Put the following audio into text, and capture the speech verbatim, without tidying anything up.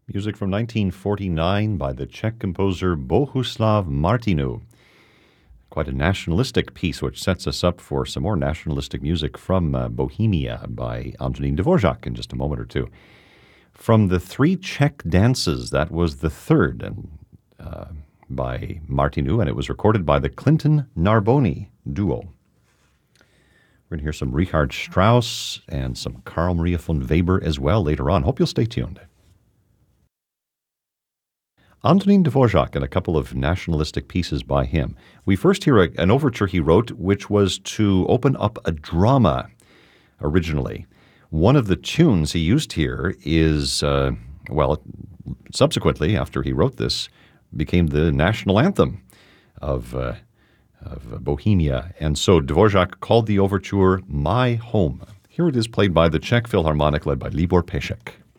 Music from nineteen forty-nine by the Czech composer Bohuslav Martinu. Quite a nationalistic piece, which sets us up for some more nationalistic music from uh, Bohemia by Antonín Dvořák in just a moment or two. From the Three Czech Dances, that was the third and uh, by Martinu, and it was recorded by the Clinton Narboni duo. We're going to hear some Richard Strauss and some Carl Maria von Weber as well later on. Hope you'll stay tuned. Antonín Dvořák and a couple of nationalistic pieces by him. We first hear a, an overture he wrote, which was to open up a drama originally. One of the tunes he used here is, uh, well, subsequently, after he wrote this, became the national anthem of, uh, of Bohemia. And so Dvořák called the overture My Home. Here it is played by the Czech Philharmonic led by Libor Pešek.